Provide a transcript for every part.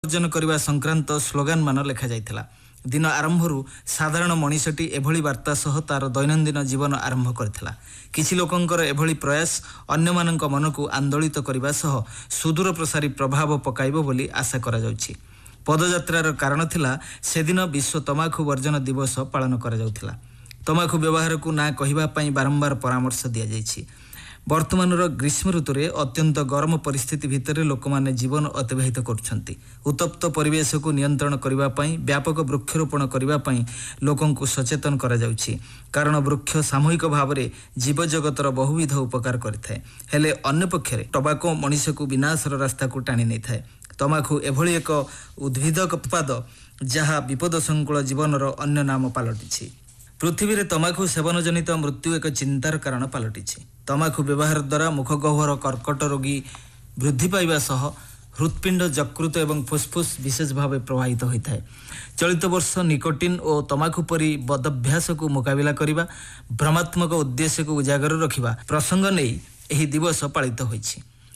ବର୍ଜନ କରିବା ସଂକ୍ରାନ୍ତ ସ୍ଲୋଗାନ ମାନ ଲେଖାଯାଇଥିଲା। ଦିନ ଆରମ୍ଭରୁ ସାଧାରଣ ମଣିଷଟି ଏଭଳି ବାର୍ତ୍ତା ସହ ତାର ଦୈନନ୍ଦିନ ଜୀବନ ଆରମ୍ଭ କରିଥିଲା। କିଛି ଲୋକଙ୍କର ଏଭଳି ପ୍ରୟାସ ଅନ୍ୟମାନଙ୍କ ମନକୁ ଆନ୍ଦୋଳିତ କରିବା ସହ ସୁଦୂର ପ୍ରସାରୀ ପ୍ରଭାବ ପକାଇବ ବୋଲି ଆଶା କରାଯାଉଛି। ପଦଯାତ୍ରାର କାରଣ ଥିଲା ସେଦିନ ବିଶ୍ୱ ତମାଖୁ ବର୍ଜନ ଦିବସ ପାଳନ କରାଯାଉଥିଲା। ତମାଖୁ ବ୍ୟବହାରକୁ ନା କହିବା ପାଇଁ ବାରମ୍ବାର ପରାମର୍ଶ ଦିଆଯାଇଛି। ବର୍ତ୍ତମାନର ଗ୍ରୀଷ୍ମ ଋତୁରେ ଅତ୍ୟନ୍ତ ଗରମ ପରିସ୍ଥିତି ଭିତରେ ଲୋକମାନେ ଜୀବନ ଅତିବାହିତ କରୁଛନ୍ତି। ଉତ୍ତପ୍ତ ପରିବେଶକୁ ନିୟନ୍ତ୍ରଣ କରିବା ପାଇଁ ବ୍ୟାପକ ବୃକ୍ଷରୋପଣ କରିବା ପାଇଁ ଲୋକଙ୍କୁ ସଚେତନ କରାଯାଉଛି। କାରଣ ବୃକ୍ଷ ସାମୂହିକ ଭାବରେ ଜୀବଜଗତର ବହୁବିଧ ଉପକାର କରିଥାଏ। ହେଲେ ଅନ୍ୟପକ୍ଷରେ ଟବାକୋ ମଣିଷକୁ ବିନାଶର ରାସ୍ତାକୁ ଟାଣି ନେଇଥାଏ। ତମାଖୁ ଏଭଳି ଏକ ଉଦ୍ଭିଦ ଉତ୍ପାଦ ଯାହା ବିପଦସଙ୍କୁଳ ଜୀବନର ଅନ୍ୟ ନାମ ପାଲଟିଛି। ପୃଥିବୀରେ ତମାଖୁ ସେବନ ଜନିତ ମୃତ୍ୟୁ ଏକ ଚିନ୍ତାର କାରଣ ପାଲଟିଛି। ତମାଖୁ ବ୍ୟବହାର ଦ୍ୱାରା ମୁଖଗହ୍ୱର କର୍କଟ ରୋଗୀ ବୃଦ୍ଧି ପାଇବା ସହ ହୃତ୍ପିଣ୍ଡ ଯକୃତ ଏବଂ ଫୁସ୍ଫୁସ୍ ବିଶେଷ ଭାବେ ପ୍ରଭାବିତ ହୋଇଥାଏ। ଚଳିତ ବର୍ଷ ନିକୋଟିନ୍ ଓ ତମାଖୁ ପରି ବଦଭ୍ୟାସକୁ ମୁକାବିଲା କରିବା, ଭ୍ରମାତ୍ମକ ଉଦ୍ଦେଶ୍ୟକୁ ଉଜାଗର ରଖିବା ପ୍ରସଙ୍ଗ ନେଇ ଏହି ଦିବସ ପାଳିତ ହୋଇଛି।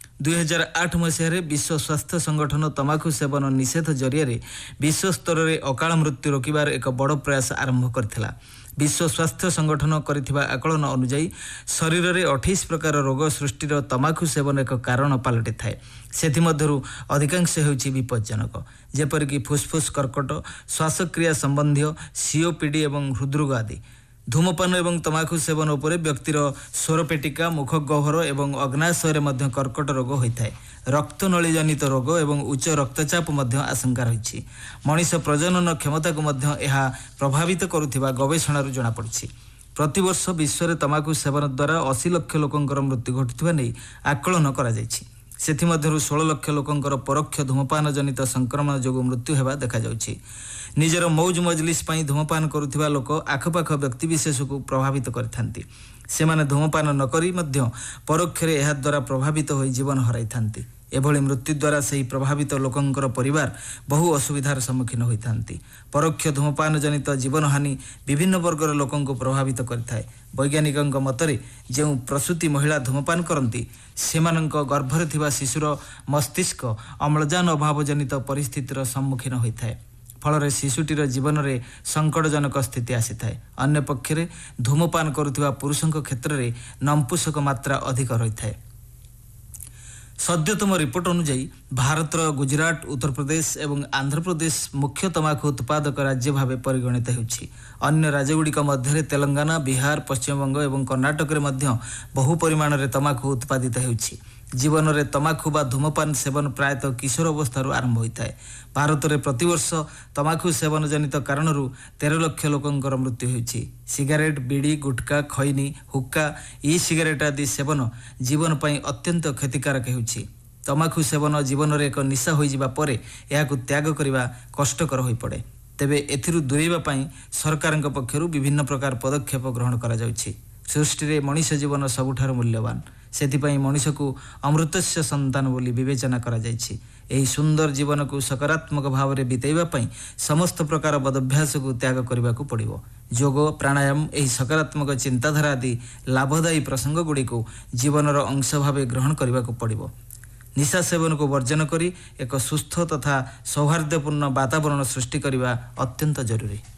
2008 ମସିହାରେ ବିଶ୍ୱ ସ୍ୱାସ୍ଥ୍ୟ ସଂଗଠନ ତମାଖୁ ସେବନ ନିଷେଧ ଜରିଆରେ ବିଶ୍ୱସ୍ତରରେ ଅକାଳ ମୃତ୍ୟୁ ରୋକିବାର ଏକ ବଡ଼ ପ୍ରୟାସ ଆରମ୍ଭ କରିଥିଲା। ବିଶ୍ୱ ସ୍ୱାସ୍ଥ୍ୟ ସଂଗଠନ କରିଥିବା ଆକଳନ ଅନୁଯାୟୀ ଶରୀରରେ 28 ପ୍ରକାର ରୋଗ ସୃଷ୍ଟିର ତମାଖୁ ସେବନ ଏକ କାରଣ ପାଲଟିଥାଏ। ସେଥିମଧ୍ୟରୁ ଅଧିକାଂଶ ହେଉଛି ବିପଜ୍ଜନକ, ଯେପରିକି ଫୁସ୍ଫୁସ୍ କର୍କଟ, ଶ୍ୱାସକ୍ରିୟା ସମ୍ବନ୍ଧୀୟ COPD ଏବଂ ହୃଦରୋଗ ଆଦି। ଧୂମପାନ ଏବଂ ତମାଖୁ ସେବନ ଉପରେ ବ୍ୟକ୍ତିର ସ୍ୱରପେଟିକା, ମୁଖଗହ୍ୱର ଏବଂ ଅଗ୍ନାଶୟରେ ମଧ୍ୟ କର୍କଟ ରୋଗ ହୋଇଥାଏ। ରକ୍ତନଳୀ ଜନିତ ରୋଗ ଏବଂ ଉଚ୍ଚ ରକ୍ତଚାପ ମଧ୍ୟ ଆଶଙ୍କା ରହିଛି। ମଣିଷ ପ୍ରଜନନ କ୍ଷମତାକୁ ମଧ୍ୟ ଏହା ପ୍ରଭାବିତ କରୁଥିବା ଗବେଷଣାରୁ ଜଣାପଡ଼ିଛି। ପ୍ରତିବର୍ଷ ବିଶ୍ୱରେ ତମାଖୁ ସେବନ ଦ୍ୱାରା 80 ଲକ୍ଷ ଲୋକଙ୍କର ମୃତ୍ୟୁ ଘଟୁଥିବା ନେଇ ଆକଳନ କରାଯାଇଛି। ସେଥିମଧ୍ୟରୁ 16 ଲକ୍ଷ ଲୋକଙ୍କର ପରୋକ୍ଷ ଧୂମପାନ ଜନିତ ସଂକ୍ରମଣ ଯୋଗୁଁ ମୃତ୍ୟୁ ହେବା ଦେଖାଯାଉଛି। ନିଜର ମୌଜ ମଜଲିସ୍ ପାଇଁ ଧୂମପାନ କରୁଥିବା ଲୋକ ଆଖପାଖ ବ୍ୟକ୍ତିବିଶେଷକୁ ପ୍ରଭାବିତ କରିଥାନ୍ତି। ସେମାନେ ଧୂମପାନ ନ କରି ମଧ୍ୟ ପରୋକ୍ଷରେ ଏହାଦ୍ୱାରା ପ୍ରଭାବିତ ହୋଇ ଜୀବନ ହରାଇଥାନ୍ତି। ଏଭଳି ମୃତ୍ୟୁ ଦ୍ୱାରା ସେହି ପ୍ରଭାବିତ ଲୋକଙ୍କର ପରିବାର ବହୁ ଅସୁବିଧାର ସମ୍ମୁଖୀନ ହୋଇଥାନ୍ତି। ପରୋକ୍ଷ ଧୂମପାନ ଜନିତ ଜୀବନହାନି ବିଭିନ୍ନ ବର୍ଗର ଲୋକଙ୍କୁ ପ୍ରଭାବିତ କରିଥାଏ। ବୈଜ୍ଞାନିକଙ୍କ ମତରେ ଯେଉଁ ପ୍ରସୂତି ମହିଳା ଧୂମପାନ କରନ୍ତି ସେମାନଙ୍କ ଗର୍ଭରେ ଥିବା ଶିଶୁର ମସ୍ତିଷ୍କ ଅମ୍ଳଜାନ ଅଭାବ ଜନିତ ପରିସ୍ଥିତିର ସମ୍ମୁଖୀନ ହୋଇଥାଏ। ଫଳରେ ଶିଶୁଟିର ଜୀବନରେ ସଙ୍କଟଜନକ ସ୍ଥିତି ଆସିଥାଏ। ଅନ୍ୟପକ୍ଷରେ ଧୂମପାନ କରୁଥିବା ପୁରୁଷଙ୍କ କ୍ଷେତ୍ରରେ ନଂପୁସକ ମାତ୍ରା ଅଧିକ ରହିଥାଏ। ସଦ୍ୟତମ ରିପୋର୍ଟ ଅନୁଯାୟୀ ଭାରତର ଗୁଜରାଟ, ଉତ୍ତରପ୍ରଦେଶ ଏବଂ ଆନ୍ଧ୍ରପ୍ରଦେଶ ମୁଖ୍ୟ ତମାଖୁ ଉତ୍ପାଦକ ରାଜ୍ୟ ଭାବେ ପରିଗଣିତ ହେଉଛି। ଅନ୍ୟ ରାଜ୍ୟଗୁଡ଼ିକ ମଧ୍ୟରେ ତେଲଙ୍ଗାନା, ବିହାର, ପଶ୍ଚିମବଙ୍ଗ ଏବଂ କର୍ଣ୍ଣାଟକରେ ମଧ୍ୟ ବହୁ ପରିମାଣରେ ତମାଖୁ ଉତ୍ପାଦିତ ହେଉଛି। ଜୀବନରେ ତମାଖୁ ବା ଧୂମପାନ ସେବନ ପ୍ରାୟତଃ କିଶୋର ଅବସ୍ଥାରୁ ଆରମ୍ଭ ହୋଇଥାଏ। ଭାରତରେ ପ୍ରତିବର୍ଷ ତମାଖୁ ସେବନ ଜନିତ କାରଣରୁ 13 ଲକ୍ଷ ଲୋକଙ୍କର ମୃତ୍ୟୁ ହେଉଛି। ସିଗାରେଟ୍, ବିଡ଼ି, ଗୁଟ୍ଖା, ଖଇନି, ହୁକ୍କା, ସିଗାରେଟ୍ ଆଦି ସେବନ ଜୀବନ ପାଇଁ ଅତ୍ୟନ୍ତ କ୍ଷତିକାରକ ହେଉଛି। ତମାଖୁ ସେବନ ଜୀବନରେ ଏକ ନିଶା ହୋଇଯିବା ପରେ ଏହାକୁ ତ୍ୟାଗ କରିବା କଷ୍ଟକର ହୋଇପଡ଼େ। ତେବେ ଏଥିରୁ ଦୂରେଇବା ପାଇଁ ସରକାରଙ୍କ ପକ୍ଷରୁ ବିଭିନ୍ନ ପ୍ରକାର ପଦକ୍ଷେପ ଗ୍ରହଣ କରାଯାଉଛି। ସୃଷ୍ଟିରେ ମଣିଷ ଜୀବନ ସବୁଠାରୁ ମୂଲ୍ୟବାନ। ସେଥିପାଇଁ ମଣିଷକୁ ଅମୃତସ୍ୟ ସନ୍ତାନ ବୋଲି ବିବେଚନା କରାଯାଇଛି। ଏହି ସୁନ୍ଦର ଜୀବନକୁ ସକାରାତ୍ମକ ଭାବରେ ବିତାଇବା ପାଇଁ ସମସ୍ତ ପ୍ରକାର ବଦଭ୍ୟାସକୁ ତ୍ୟାଗ କରିବାକୁ ପଡ଼ିବ। ଯୋଗ, ପ୍ରାଣାୟାମ, ଏହି ସକାରାତ୍ମକ ଚିନ୍ତାଧାରା ଆଦି ଲାଭଦାୟୀ ପ୍ରସଙ୍ଗଗୁଡ଼ିକୁ ଜୀବନର ଅଂଶ ଭାବେ ଗ୍ରହଣ କରିବାକୁ ପଡ଼ିବ। ନିଶା ସେବନକୁ ବର୍ଜନ କରି ଏକ ସୁସ୍ଥ ତଥା ସୌହାର୍ଦ୍ଦ୍ୟପୂର୍ଣ୍ଣ ବାତାବରଣ ସୃଷ୍ଟି କରିବା ଅତ୍ୟନ୍ତ ଜରୁରୀ।